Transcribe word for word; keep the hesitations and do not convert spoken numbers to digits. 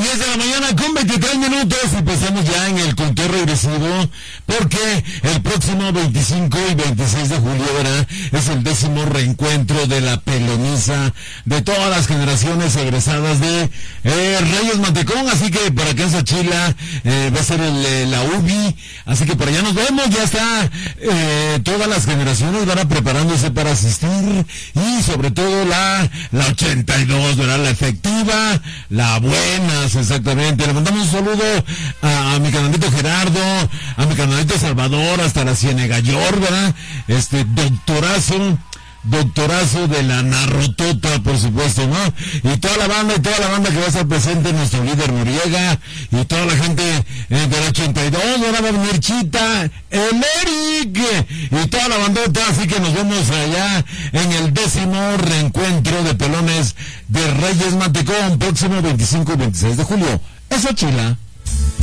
diez de la mañana con veintitrés minutos y empezamos ya en el conteo regresivo porque el próximo veinticinco y veintiséis de julio, ¿verdad? Es el décimo reencuentro de la peloniza de todas las generaciones egresadas de eh, Reyes Mantecón, así que por acá en Xochila eh, va a ser el, eh, la U B I, así que por allá nos vemos, ya está, eh, todas las generaciones van a preparándose para asistir y sobre todo la, la ochenta y dos, ¿verdad? La efectiva, la buenas, exactamente. Le mandamos un saludo a, a mi canalito Gerardo, a mi canalito Salvador, hasta la Ciénega York, ¿verdad? Este doctorazo, doctorazo de la Narrotota, por supuesto, ¿no? Y toda la banda, y toda la banda que va a estar presente, nuestro líder Noriega, y toda la gente eh, del ochenta y dos, ahora va a venir Chita, el Eric, y toda la bandota, así que nos vemos allá en el décimo reencuentro de pelones de Reyes Mantecón, próximo veinticinco y veintiséis de julio. Eso, Chila.